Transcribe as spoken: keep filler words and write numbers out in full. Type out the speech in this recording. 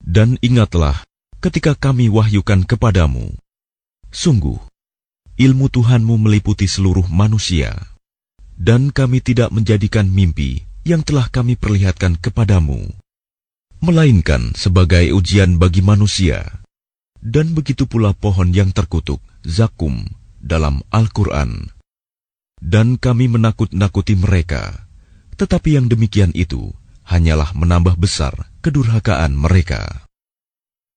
Dan ingatlah ketika kami wahyukan kepadamu, sungguh, ilmu Tuhanmu meliputi seluruh manusia, dan kami tidak menjadikan mimpi yang telah kami perlihatkan kepadamu, melainkan sebagai ujian bagi manusia. Dan begitu pula pohon yang terkutuk, zakum, dalam Al-Quran. Dan kami menakut-nakuti mereka, tetapi yang demikian itu hanyalah menambah besar kedurhakaan mereka.